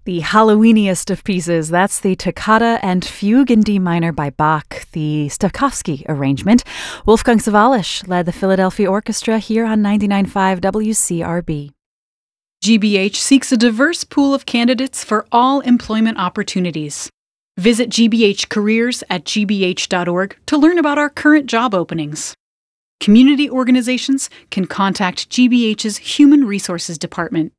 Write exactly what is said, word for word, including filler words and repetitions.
The Halloweeniest of pieces, that's the Toccata and Fugue in D minor by Bach, the Stokowski arrangement. Wolfgang Sawallisch led the Philadelphia Orchestra here on ninety-nine point five W C R B. G B H seeks a diverse pool of candidates for all employment opportunities. Visit G B H Careers at g b h dot org to learn about our current job openings. Community organizations can contact G B H's Human Resources Department